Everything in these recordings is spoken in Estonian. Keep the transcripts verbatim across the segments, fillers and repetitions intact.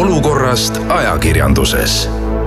olukorrast ajakirjanduses.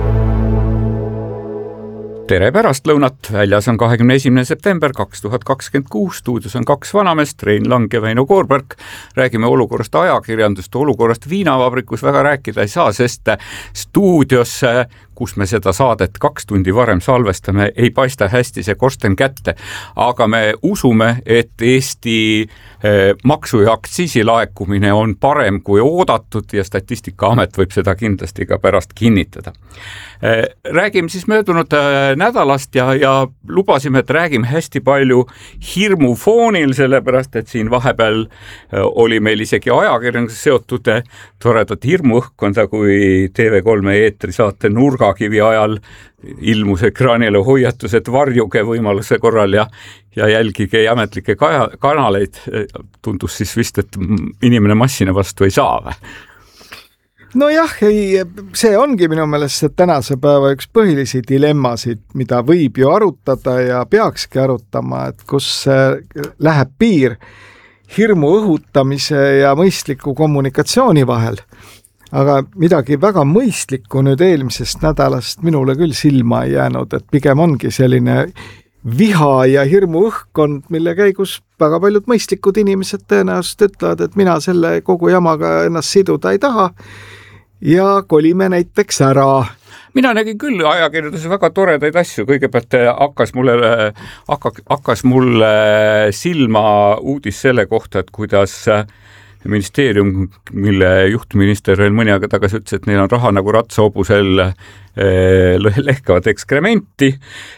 Tere pärastlõunat, väljas on kahekümne esimene september kaks tuhat kakskümmend kuus, stuudios on kaks vanamest, Rein Lang ja Väino Koorberg. Räägime olukorrast ajakirjandust, olukorrast viinavabrikus väga rääkida ei saa, sest stuudios, kus me seda saadet kaks tundi varem salvestame, ei paista hästi see korsten kätte. Aga me usume, et Eesti maksu- ja aktsiisilaekumine on parem kui oodatud ja Statistikaamet võib seda kindlasti ka pärast kinnitada. Räägime siis möödunud nädalast ja, ja lubasime, et räägime hästi palju hirmufoonil, sellepärast, et siin vahepeal oli meil isegi ajakirjandus seotud toredat hirmuõhkkonda, kui T V kolm eetri saate Nurgakivi ajal ilmus ekraanile hoiatus, et varjuge võimaluse korral ja, ja jälgige ametlikke kanaleid. Tundus siis vist, et inimene massina vastu ei saa või? No jah, ei, see ongi minu meelest tänase päeva üks põhilisi dilemmasid, mida võib ju arutada ja peakski arutama, et kus läheb piir hirmu õhutamise ja mõistliku kommunikatsiooni vahel. Aga midagi väga mõistlikku nüüd eelmisest nädalast minule küll silma ei jäänud, et pigem ongi selline viha ja hirmu õhkkond, mille käigus väga paljud mõistlikud inimesed tõenäoliselt ütlevad, et mina selle kogu jamaga ennast siduda ei taha ja kolime näiteks ära. Mina nägin küll ajakirjanduse väga toredaid asju. Kõigepealt hakkas mulle, hakkas mulle silma uudis selle kohta, et kuidas ministeerium, mille juhtminister veel mõni aega tagasi ütles, et neil on raha nagu ratsaobusel lehkavad ekskrementi,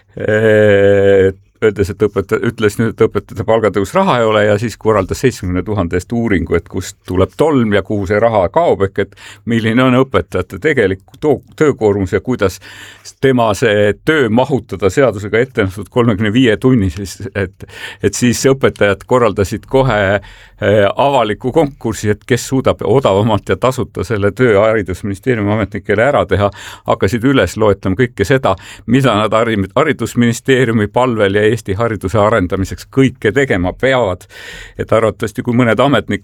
öeldes, et õpetaja, ütles nüüd, et õpetajate palgatõus raha ei ole ja siis korraldas seitsmekümne tuhande eest uuringu, et kust tuleb tolm ja kuhu see raha kaob, et milline on õpetajate tegelik töökoormus ja kuidas tema see töö mahutada seadusega ette nähtud kolmekümne viie tunni, et, et siis õpetajad korraldasid kohe avaliku konkursi, et kes suudab odavamalt ja tasuta selle töö haridusministeeriumi ametnikele ära teha, hakkasid üles loetama kõike seda, mida nad haridusministeeriumi palvel ja Eesti hariduse arendamiseks kõike tegema peavad, et arvatavasti kui mõned ametnikud